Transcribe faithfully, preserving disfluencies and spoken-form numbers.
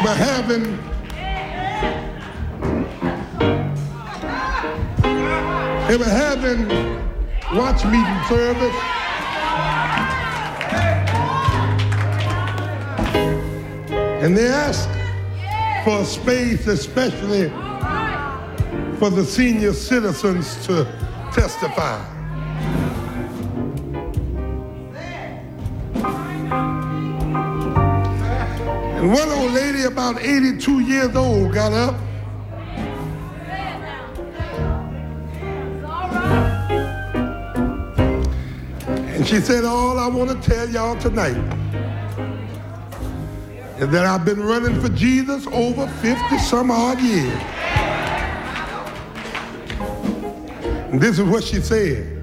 were having they were having watch meeting service. And they asked for a space, especially for the senior citizens to testify. And one old lady, about eighty-two years old, got up and she said, all I want to tell y'all tonight is that I've been running for Jesus over fifty some odd years. And this is what she said.